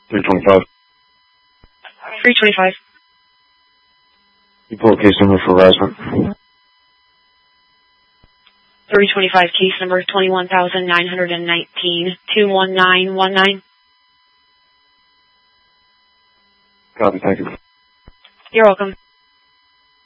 325. 325. You pull a case number for harassment. 325, case number 21,919, 21919. Copy, thank you. You're welcome.